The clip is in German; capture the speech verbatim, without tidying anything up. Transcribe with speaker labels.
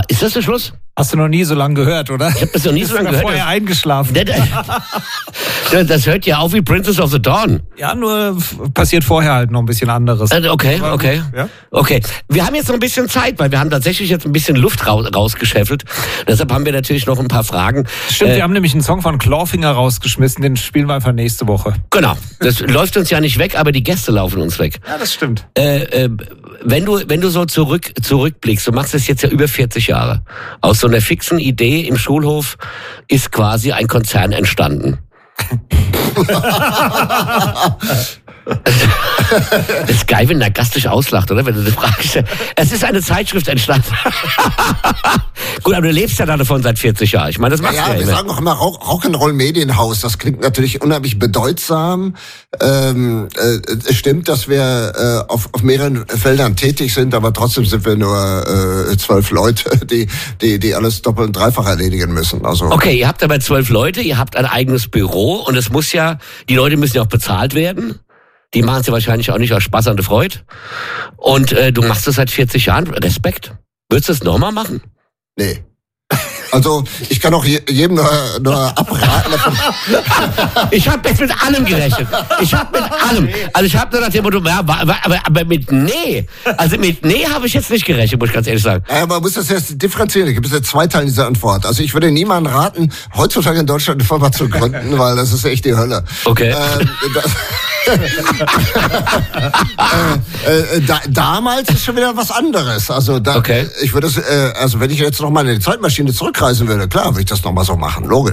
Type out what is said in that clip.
Speaker 1: Ist das der Schluss?
Speaker 2: Hast du noch nie so lange gehört, oder?
Speaker 1: Ich habe das noch nie so lange gehört.
Speaker 2: Vorher eingeschlafen.
Speaker 1: Das hört ja auf wie Princess of the Dawn.
Speaker 2: Ja, nur passiert vorher halt noch ein bisschen anderes.
Speaker 1: Okay, okay.
Speaker 2: Ja?
Speaker 1: Okay. Wir haben jetzt noch ein bisschen Zeit, weil wir haben tatsächlich jetzt ein bisschen Luft raus, rausgeschäffelt. Deshalb haben wir natürlich noch ein paar Fragen.
Speaker 2: Stimmt,
Speaker 1: äh,
Speaker 2: wir haben nämlich einen Song von Clawfinger rausgeschmissen, den spielen wir einfach nächste Woche.
Speaker 1: Genau. Das läuft uns ja nicht weg, aber die Gäste laufen uns weg.
Speaker 2: Ja, das stimmt.
Speaker 1: Äh, äh, wenn du, wenn du so zurück, zurückblickst, du machst das jetzt ja über vierzig Jahre. Aus so einer fixen Idee im Schulhof ist quasi ein Konzern entstanden. Das ist geil, wenn der Gast dich auslacht, oder? Wenn du eine Frage stellst. Es ist eine Zeitschrift entstanden. Gut, aber du lebst ja davon seit vierzig Jahren. Ich meine, das machst
Speaker 3: ja,
Speaker 1: du ja
Speaker 3: wir
Speaker 1: immer.
Speaker 3: sagen auch immer Rock'n'Roll Medienhaus. Das klingt natürlich unheimlich bedeutsam. Ähm, äh, es stimmt, dass wir äh, auf, auf mehreren Feldern tätig sind, aber trotzdem sind wir nur äh, zwölf Leute, die, die, die alles doppelt und dreifach erledigen müssen. Also
Speaker 1: Okay, ihr habt aber zwölf Leute, ihr habt ein eigenes Büro und es muss ja, die Leute müssen ja auch bezahlt werden. Die machen es ja wahrscheinlich auch nicht aus Spaß an der Freude. Und äh, du machst das seit vierzig Jahren. Respekt. Würdest du das nochmal machen?
Speaker 3: nee. Also ich kann auch jedem nur, nur abraten.
Speaker 1: Ich habe jetzt mit allem gerechnet. Ich habe mit allem. Also ich habe nur nach dem Motto, ja, aber, aber, aber mit nee. Also mit nee habe ich jetzt nicht gerechnet, muss ich ganz ehrlich sagen.
Speaker 3: Ja, man muss das jetzt differenzieren. Es gibt ja zwei Teile dieser Antwort. Also ich würde niemandem raten, heutzutage in Deutschland eine Firma zu gründen, weil das ist echt die Hölle.
Speaker 1: Okay.
Speaker 3: Ähm, das, äh, äh, da, damals ist schon wieder was anderes. Also da,
Speaker 1: Okay.
Speaker 3: ich würde es, äh, also wenn ich jetzt noch mal in die Zeitmaschine zurückreisen würde, klar, würde ich das noch mal so machen, logisch.